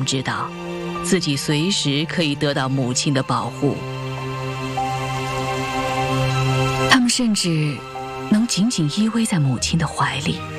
知道，自己随时可以得到母亲的保护。他们甚至能紧紧依偎在母亲的怀里。